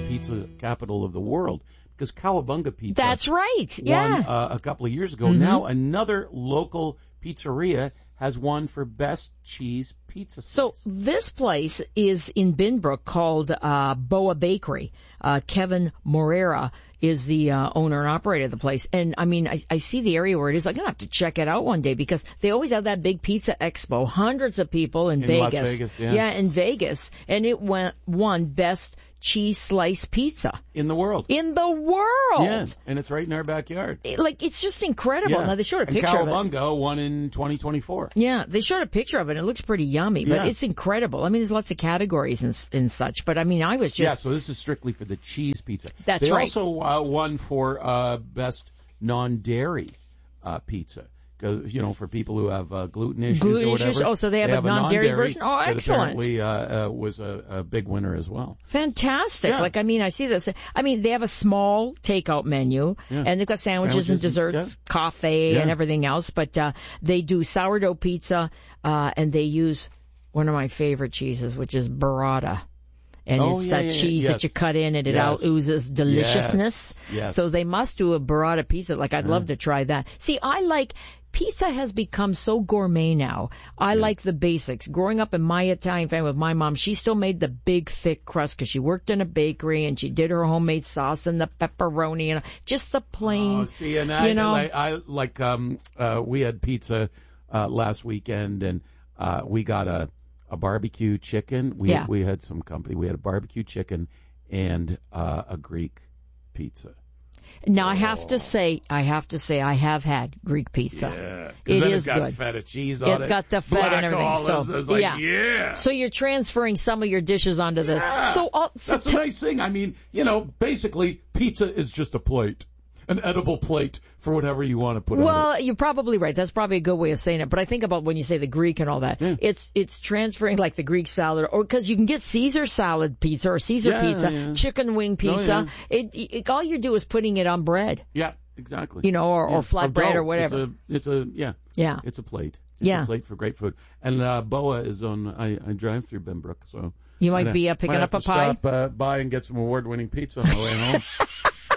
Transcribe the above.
pizza capital of the world because Cowabunga Pizza. That's right. Won Yeah. a couple of years ago. Now another local pizzeria has won for best cheese pizza slice. So this place is in Binbrook called Boa Bakery. Kevin Morera is the owner and operator of the place. And, I mean, I see the area where it is. I'm going to have to check it out one day because they always have that big pizza expo. Hundreds of people in Vegas. Las Vegas, yeah. Yeah, in Vegas. And it won best cheese slice pizza. In the world. In the world! Yeah, and it's right in our backyard. It's just incredible. Yeah. Now, they showed a and picture of it. Cowabunga won in 2024. Yeah, they showed a picture of it. It looks pretty yummy, but it's incredible. I mean, there's lots of categories and such, but I mean, I was just... Yeah, so this is strictly for the cheese pizza. That's they right. Also won for best non-dairy pizza. Because, for people who have gluten issues or whatever. Issues? Oh, so they have a non-dairy version? Oh, excellent. That apparently was a big winner as well. Fantastic. Yeah. Like, I mean, I see this. I mean, they have a small takeout menu, and they've got sandwiches and desserts, coffee, and everything else. But they do sourdough pizza, and they use one of my favorite cheeses, which is burrata. And it's that cheese that you cut in and it out oozes deliciousness. Yes. So they must do a burrata pizza. Like, I'd love to try that. See, pizza has become so gourmet now. I like the basics. Growing up in my Italian family with my mom, she still made the big, thick crust because she worked in a bakery and she did her homemade sauce and the pepperoni and just the plain. Oh, see, and we had pizza last weekend and we got a barbecue chicken. We had some company. We had a barbecue chicken and a Greek pizza. Now I have to say, I have had Greek pizza. Yeah, it's got good. Feta cheese on it. It's got the feta Black and everything. olives. So it's like, So you're transferring some of your dishes onto this. Yeah. So that's a nice thing. I mean, basically, pizza is just a plate. An edible plate for whatever you want to put on it. Well, you're probably right. That's probably a good way of saying it. But I think about when you say the Greek and all that. Yeah. It's transferring like the Greek salad, or because you can get Caesar salad pizza or Caesar pizza, chicken wing pizza. All you do is putting it on bread. Yeah, exactly. Or flatbread or whatever. It's a plate. It's a plate for great food. And Boa is on. I drive through Binbrook, so you might be picking up a pie. Stop by and get some award-winning pizza on the way home.